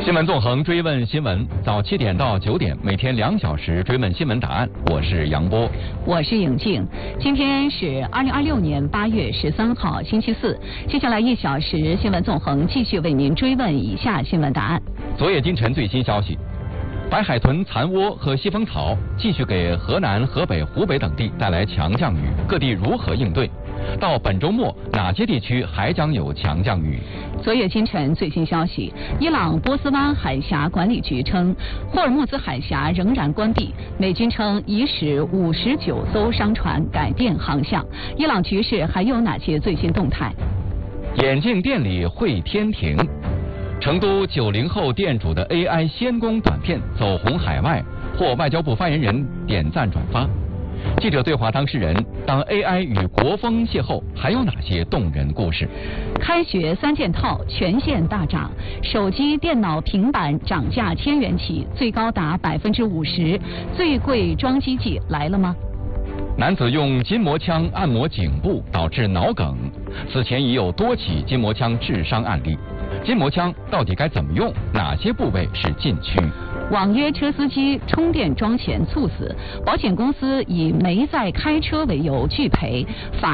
新闻纵横追问新闻，早7点到9点，每天2小时追问新闻答案。我是杨波， 我是颖静。今天是2026年8月13号，星期四。接下来1小时，新闻纵横继续为您追问以下新闻答案。 昨夜今晨最新消息，白海豚残窝和西风草继续给河南、河北、湖北等地带来强降雨，各地如何应对？到本周末，哪些地区还将有强降雨？ 昨夜今晨最新消息，伊朗波斯湾海峡管理局称，霍尔木兹海峡仍然关闭。美军称已使59艘商船改变航向。伊朗局势还有哪些最新动态？ 眼镜店里会天庭，成都90后店主的 AI 仙宫短片走红海外，获外交部发言人点赞转发。记者对话当事人，当 AI 与国风邂逅，还有哪些动人故事？ 开学3件套全线大涨，手机、电脑、平板涨价1000元起，最高达50%。最贵装机器来了吗？ 男子用筋膜枪按摩颈部导致脑梗，此前已有多起筋膜枪致伤案例。筋膜枪到底该怎么用？哪些部位是禁区？ 网约车司机充电桩前猝死，保险公司以没在开车为由拒赔。